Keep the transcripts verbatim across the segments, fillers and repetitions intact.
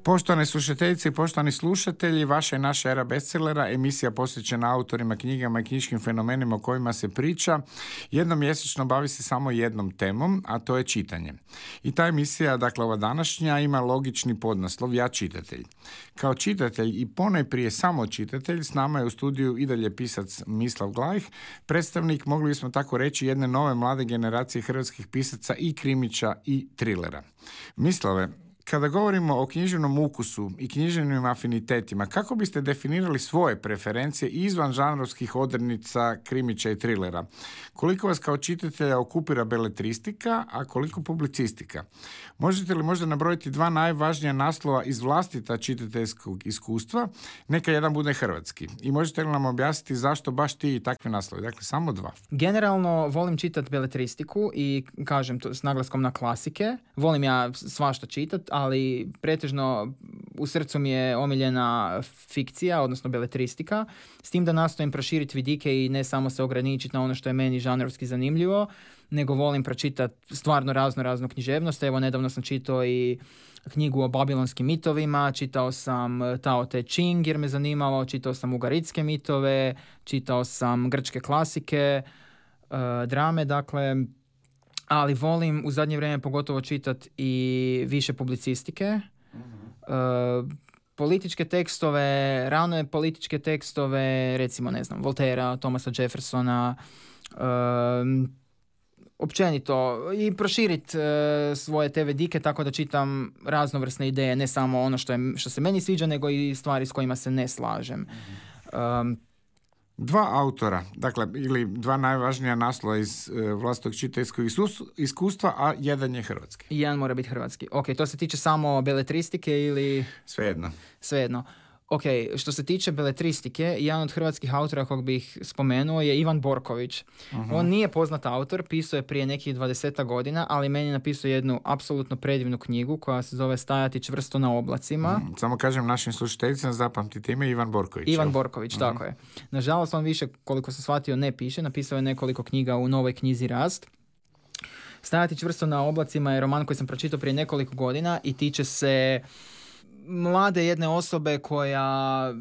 Poštovane slušateljice i poštovani slušatelji, vaša i naša era bestsellera, emisija posvećena autorima, knjigama i knjiškim fenomenima o kojima se priča, jednom mjesečno bavi se samo jednom temom, a to je čitanje. I ta emisija, dakle ova današnja, ima logični podnaslov Ja čitatelj. Kao čitatelj i ponajprije samo čitatelj, s nama je u studiju i dalje pisac Mislav Glajh, predstavnik, mogli bismo tako reći, jedne nove mlade generacije hrvatskih pisaca i krimića i trilera. Mislave, kada govorimo o književnom ukusu i književnim afinitetima, kako biste definirali svoje preferencije izvan žanrovskih odrednica krimića i trilera? Koliko vas kao čitatelja okupira beletristika, a koliko publicistika? Možete li možda nabrojiti dva najvažnija naslova iz vlastita čitateljskog iskustva? Neka jedan bude hrvatski. I možete li nam objasniti zašto baš ti i takvi naslovi? Dakle, samo dva. Generalno volim čitati beletristiku i kažem to s naglaskom na klasike. Volim ja svašta čitati, ali pretežno u srcu mi je omiljena fikcija, odnosno beletristika, s tim da nastojim proširiti vidike i ne samo se ograničiti na ono što je meni žanrovski zanimljivo, nego volim pročitati stvarno razno raznu književnost. Evo, nedavno sam čitao i knjigu o babilonskim mitovima, čitao sam Tao Te Ching jer me zanimalo, čitao sam ugaritske mitove, čitao sam grčke klasike, uh, drame, dakle, ali volim u zadnje vrijeme pogotovo čitati i više publicistike, uh, političke tekstove, rane političke tekstove, recimo, ne znam, Voltera, Thomasa Jeffersona, uh, općenito i proširiti uh, svoje te vidike tako da čitam raznovrsne ideje, ne samo ono što, je, što se meni sviđa, nego i stvari s kojima se ne slažem. Um, Dva autora, dakle, ili dva najvažnija naslova iz e, vlastitog čitateljskog iskustva, a jedan je hrvatski. Jedan mora biti hrvatski. Ok, to se tiče samo beletristike ili... Svejedno. Svejedno. Ok, što se tiče beletristike, jedan od hrvatskih autora kog bih spomenuo je Ivan Borković. Uh-huh. On nije poznat autor, pisao je prije nekih dvadeset godina, ali meni je napisao jednu apsolutno predivnu knjigu koja se zove Stajati čvrsto na oblacima. Uh-huh. Samo kažem našim slušateljicama, zapamtite ime Ivan Borković. Ivan Borković, uh-huh. tako je. Nažalost, on više, koliko sam shvatio, ne piše. Napisao je nekoliko knjiga u novoj knjizi Rast. Stajati čvrsto na oblacima je roman koji sam pročitao prije nekoliko godina i tiče se mlade jedne osobe koja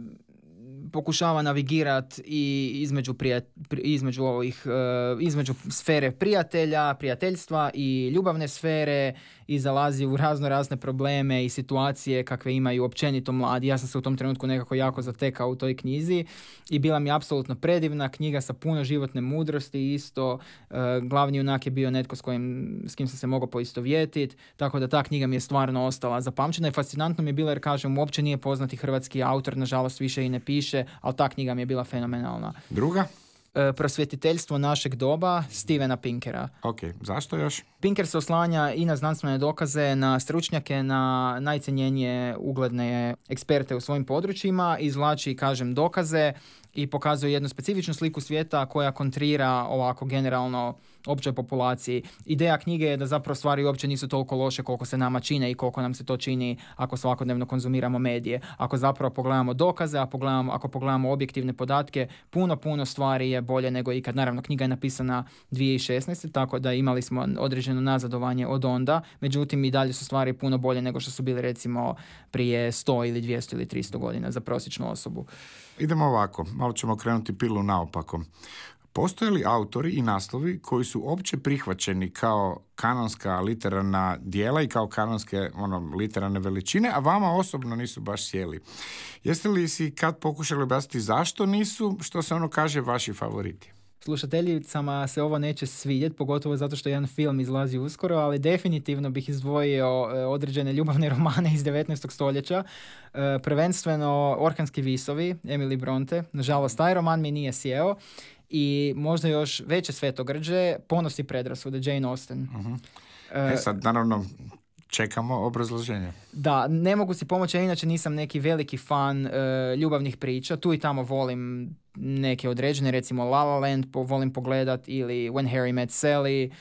pokušava navigirati i između, prija, između, ovih, između sfere prijatelja, prijateljstva i ljubavne sfere i zalazi u razno razne probleme i situacije kakve imaju općenito mladi. Ja sam se u tom trenutku nekako jako zatekao u toj knjizi i bila mi apsolutno predivna knjiga sa puno životne mudrosti. Isto glavni junak je bio netko s, kojim, s kim sam se mogao poistovjetiti, tako da ta knjiga mi je stvarno ostala zapamćena i fascinantno mi je bila jer, kažem, uopće nije poznati hrvatski autor, nažalost više i ne piše, ali ta knjiga mi je bila fenomenalna. Druga? Prosvjetiteljstvo našeg doba Stevena Pinkera. Ok, zašto još? Pinker se oslanja i na znanstvene dokaze, na stručnjake, na najcenjenije ugledne eksperte u svojim područjima, izvlači, kažem, dokaze i pokazuje jednu specifičnu sliku svijeta koja kontrira ovako generalno općoj populaciji. Ideja knjige je da zapravo stvari uopće nisu toliko loše koliko se nama čine i koliko nam se to čini ako svakodnevno konzumiramo medije. Ako zapravo pogledamo dokaze, a pogledamo, ako pogledamo objektivne podatke, puno, puno stvari je bolje nego ikad. Naravno, knjiga je napisana dvije tisuće šesnaeste. tako da imali smo određeno nazadovanje od onda, međutim i dalje su stvari puno bolje nego što su bili recimo prije sto ili dvjesto ili tristo godina za prosječnu osobu. Idemo ovako, malo ćemo krenuti pilu naopako. Postoje li autori i naslovi koji su opće prihvaćeni kao kanonska literarna dijela i kao kanonske ono, literarne veličine, a vama osobno nisu baš sjeli? Jeste li si kad pokušali objasniti zašto nisu, što se ono kaže vaši favoriti? Slušateljicama se ovo neće svidjeti, pogotovo zato što jedan film izlazi uskoro, ali definitivno bih izdvojio određene ljubavne romane iz devetnaestog stoljeća. Prvenstveno Orkanski visovi, Emily Bronte. Nažalost, taj roman mi nije sjeo. I možda još veće svetogrđe, Ponos i predrasude, Jane Austen. Uh-huh. E sad, naravno, čekamo obrazloženje. Da, ne mogu si pomoći, a inače nisam neki veliki fan uh, ljubavnih priča. Tu i tamo volim neke određene, recimo La La Land po, volim pogledat ili When Harry Met Sally,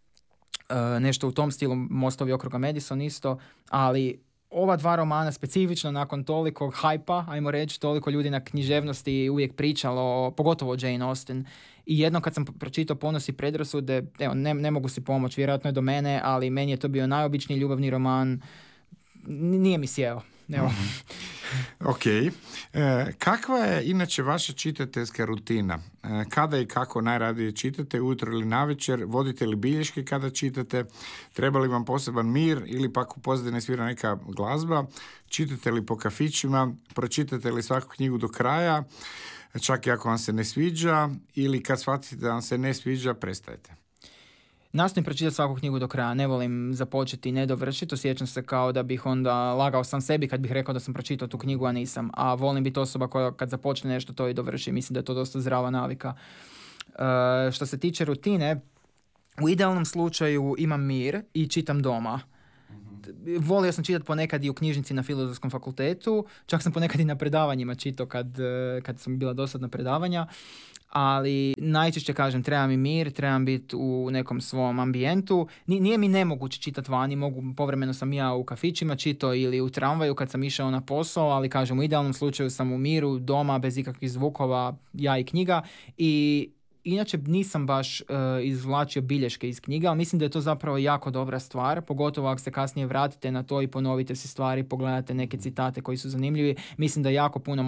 uh, nešto u tom stilu, Mostovi okruga Madison isto, ali ova dva romana specifično nakon toliko hajpa, ajmo reći, toliko ljudi na književnosti uvijek pričalo, pogotovo Jane Austen. I jedno kad sam pročitao Ponos i predrasude, evo, ne, ne mogu si pomoći, vjerojatno je do mene, ali meni je to bio najobičniji ljubavni roman, nije mi sjeo. Evo. Ok. E, kakva je inače vaša čitateljska rutina? E, kada i kako najradije čitate, ujutro ili navečer? Vodite li bilješke kada čitate? Treba li vam poseban mir ili pak u pozadini svira neka glazba? Čitate li po kafićima? Pročitate li svaku knjigu do kraja? Čak i ako vam se ne sviđa, ili kad shvatite da vam se ne sviđa, prestajete? Nastojim pročitati svaku knjigu do kraja, ne volim započeti i ne dovršiti, osjećam se kao da bih onda lagao sam sebi kad bih rekao da sam pročitao tu knjigu, a nisam. A volim biti osoba koja kad započne nešto to i dovrši, mislim da je to dosta zdrava navika. E, što se tiče rutine, u idealnom slučaju imam mir i čitam doma. Volio sam čitati ponekad i u knjižnici na Filozofskom fakultetu, čak sam ponekad i na predavanjima čitao kad, kad sam bila dosadna predavanja, ali najčešće kažem trebam mi mir, trebam biti u nekom svom ambijentu. Nije mi nemoguće čitati vani, mogu, povremeno sam ja u kafićima čitao ili u tramvaju kad sam išao na posao, ali kažem u idealnom slučaju sam u miru, doma, bez ikakvih zvukova, ja i knjiga. I inače nisam baš uh, izvlačio bilješke iz knjiga, ali mislim da je to zapravo jako dobra stvar, pogotovo ako se kasnije vratite na to i ponovite si stvari, pogledate neke citate koji su zanimljivi. Mislim da jako puno